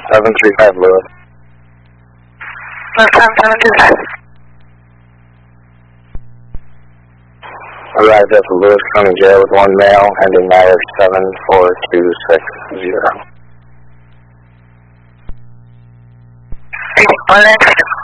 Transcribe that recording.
735 Lewis. Left time 725. Arrived at the Lewis County Jail with one male, ending matter 74260. One